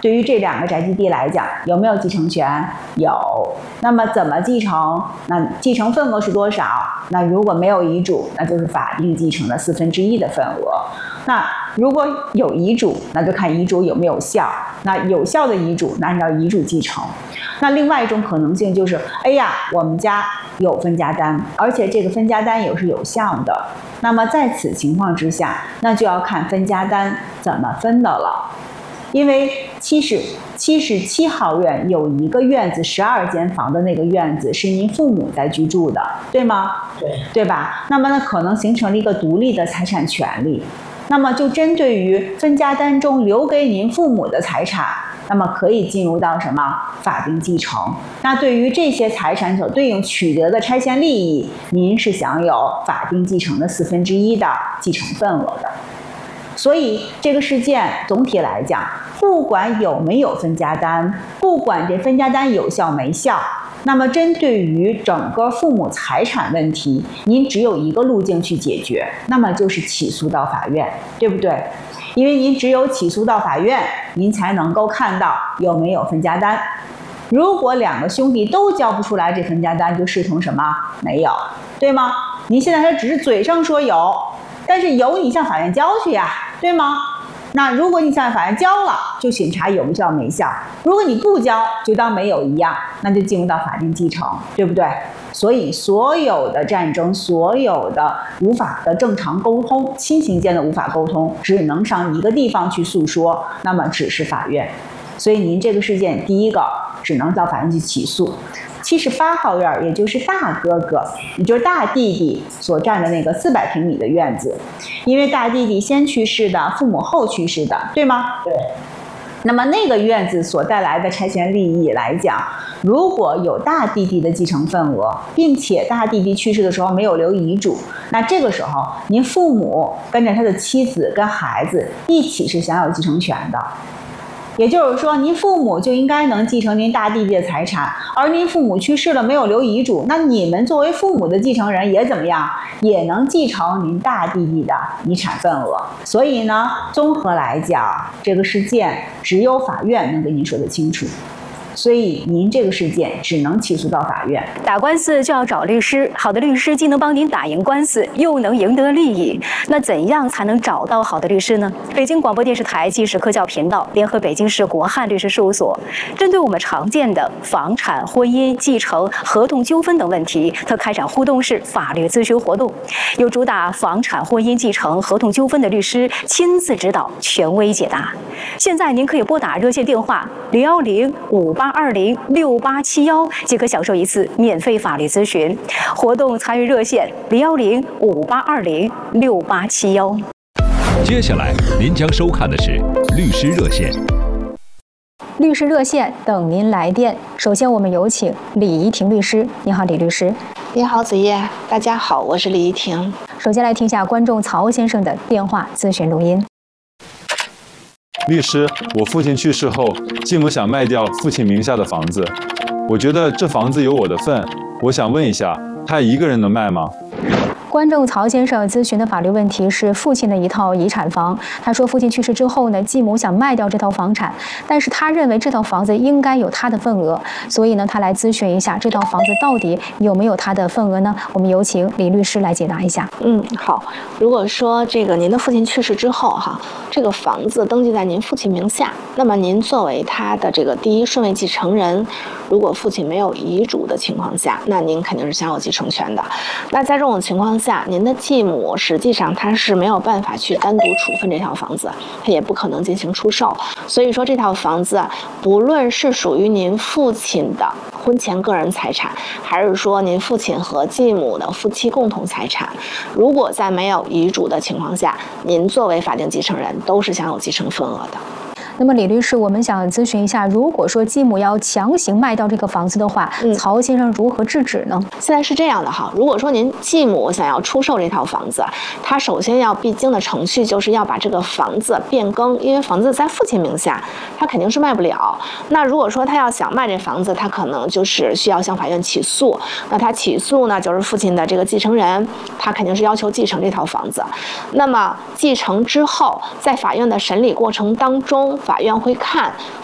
对于这2个宅基地来讲，有没有继承权？有。那么怎么继承？那继承份额是多少？那如果没有遗嘱，那就是法定继承的1/4的份额。那如果有遗嘱，那就看遗嘱有没有效。那有效的遗嘱，那按照遗嘱继承。那另外一种可能性就是，哎呀，我们家有分家单，而且这个分家单也是有效的。那么在此情况之下，那就要看分家单怎么分的了。因为77号院有一个院子，12间房的那个院子是您父母在居住的，对吗？对吧？那么呢，可能形成了一个独立的财产权利。那么就针对于分家单中留给您父母的财产，那么可以进入到什么法定继承。那对于这些财产所对应取得的拆迁利益，您是享有法定继承的1/4的继承份额的。所以这个事件总体来讲，不管有没有分家单，不管这分家单有效没效，那么针对于整个父母财产问题，您只有一个路径去解决，那么就是起诉到法院，对不对？因为您只有起诉到法院，您才能够看到有没有分家单。如果2个兄弟都交不出来这分家单，就视同什么？没有，对吗？您现在还只是嘴上说有，但是有你向法院交去呀，对吗？那如果你向法院交了，就审查有效没效；如果你不交，就当没有一样，那就进入到法定继承，对不对？所以所有的战争，所有的无法的正常沟通，亲情间的无法沟通，只能上一个地方去诉说，那么只是法院。所以您这个事件，第一个只能到法院去起诉。78号院，也就是大哥哥，也就是大弟弟所占的那个400平米的院子，因为大弟弟先去世的，父母后去世的，对吗？ 对。 那么那个院子所带来的拆迁利益来讲，如果有大弟弟的继承份额，并且大弟弟去世的时候没有留遗嘱，那这个时候您父母跟着他的妻子跟孩子一起是享有继承权的。也就是说，您父母就应该能继承您大弟弟的财产，而您父母去世了没有留遗嘱，那你们作为父母的继承人也怎么样，也能继承您大弟弟的遗产份额。所以呢，综合来讲，这个事件只有法院能给您说得清楚。所以您这个事件只能起诉到法院。 打官司就要找律师，好的律师既能帮您打赢官司，又能赢得利益。那怎样才能找到好的律师呢？北京广播电视台纪实科教频道联合北京市国汉律师事务所，针对我们常见的房产、婚姻、继承、合同纠纷等问题，特开展互动式法律咨询活动，有主打房产、婚姻、继承、合同纠纷的律师亲自指导，权威解答。现在您可以拨打热线电话010-5820-6871，即可享受一次免费法律咨询。活动参与热线010-5820-6871。 接下来您将收看的是律师热线。 律师热线等您来电。首先，我们有请李怡婷律师。你好，李律师。 你好，子叶。大家好，我是李怡婷。 首先来听下观众曹先生的电话咨询录音。 律师，我父亲去世后，继母想卖掉父亲名下的房子，我觉得这房子有我的份，我想问一下，他一个人能卖吗？ 观众曹先生咨询的法律问题是父亲的一套遗产房。他说，父亲去世之后呢，继母想卖掉这套房产，但是他认为这套房子应该有他的份额，所以呢，他来咨询一下这套房子到底有没有他的份额呢？我们有请李律师来解答一下。 好。如果说这个您的父亲去世之后哈，这个房子登记在您父亲名下，那么您作为他的这个第一顺位继承人，如果父亲没有遗嘱的情况下，那您肯定是享有继承权的。那在这种情况下，您的继母实际上他是没有办法去单独处分这套房子，他也不可能进行出售。所以说这套房子不论是属于您父亲的婚前个人财产，还是说您父亲和继母的夫妻共同财产，如果在没有遗嘱的情况下，您作为法定继承人都是享有继承份额的。 那么李律师，我们想咨询一下，如果说继母要强行卖掉这个房子的话，曹先生如何制止呢？ 现在是这样的哈，如果说您继母想要出售这套房子，他首先要必经的程序就是要把这个房子变更，因为房子在父亲名下，他肯定是卖不了。那如果说他要想卖这房子，他可能就是需要向法院起诉。那他起诉呢，就是父亲的这个继承人，他肯定是要求继承这套房子。那么继承之后，在法院的审理过程当中，法院会看